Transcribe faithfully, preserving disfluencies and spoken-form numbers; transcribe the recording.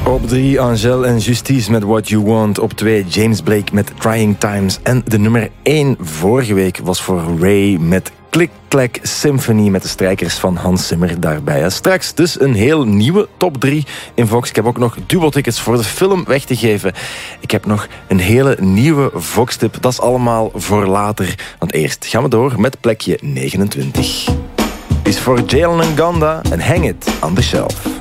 Op drie Angèle en Justice met What You Want. Op twee James Blake met Trying Times. En de nummer één vorige week was voor Ray met Click Clack Symphony met de strijkers van Hans Zimmer daarbij. Straks dus een heel nieuwe top drie in Vox. Ik heb ook nog dubbeltickets voor de film weg te geven. Ik heb nog een hele nieuwe Vox-tip. Dat is allemaal voor later. Want eerst gaan we door met plekje negenentwintig. Is voor Jalen Nganda en Hang It on the Shelf.